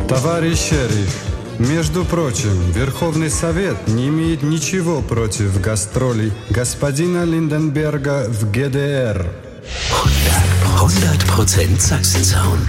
Товарищ шериф, между прочим, Верховный Совет не имеет ничего против гастролей господина Линденберга в ГДР. 100% Sachsensound.